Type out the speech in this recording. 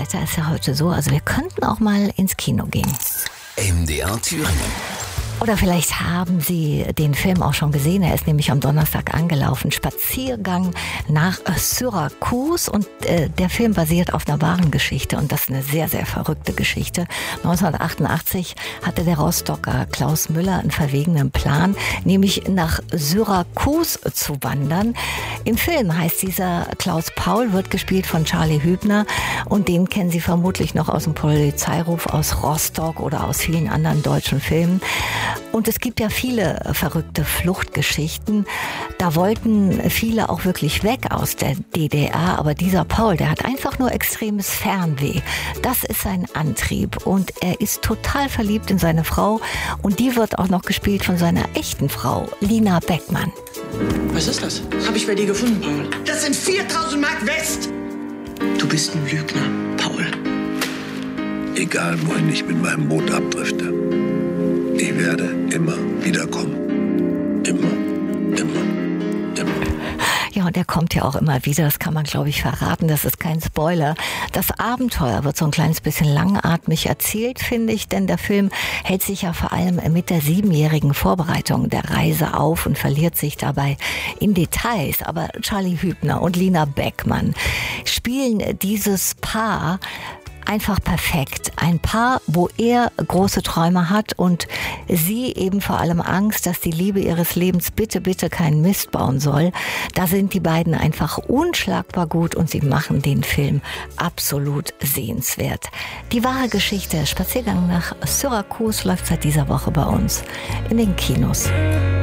Wetter ist ja heute so, also wir könnten auch mal ins Kino gehen. MDR Thüringen. Oder vielleicht haben Sie den Film auch schon gesehen. Er ist nämlich am Donnerstag angelaufen. Spaziergang nach Syrakus. Und der Film basiert auf einer wahren Geschichte. Und das ist eine sehr, sehr verrückte Geschichte. 1988 hatte der Rostocker Klaus Müller einen verwegenen Plan, nämlich nach Syrakus zu wandern. Im Film heißt dieser Klaus Paul, wird gespielt von Charlie Hübner. Und den kennen Sie vermutlich noch aus dem Polizeiruf aus Rostock oder aus vielen anderen deutschen Filmen. Und es gibt ja viele verrückte Fluchtgeschichten. Da wollten viele auch wirklich weg aus der DDR. Aber dieser Paul, der hat einfach nur extremes Fernweh. Das ist sein Antrieb. Und er ist total verliebt in seine Frau. Und die wird auch noch gespielt von seiner echten Frau, Lina Beckmann. Was ist das? Habe ich bei dir gefunden, Paul. Das sind 4.000 Mark West. Du bist ein Lügner, Paul. Egal, wohin ich mit meinem Boot abdrifte. Ich werde immer wiederkommen. Immer, immer, immer. Ja, und er kommt ja auch immer wieder, das kann man, glaube ich, verraten, das ist kein Spoiler. Das Abenteuer wird so ein kleines bisschen langatmig erzählt, finde ich, denn der Film hält sich ja vor allem mit der 7-jährigen Vorbereitung der Reise auf und verliert sich dabei in Details. Aber Charlie Hübner und Lina Beckmann spielen dieses Paar einfach perfekt. Ein Paar, wo er große Träume hat und sie eben vor allem Angst, dass die Liebe ihres Lebens bitte, bitte keinen Mist bauen soll. Da sind die beiden einfach unschlagbar gut und sie machen den Film absolut sehenswert. Die wahre Geschichte, Spaziergang nach Syrakus, läuft seit dieser Woche bei uns in den Kinos.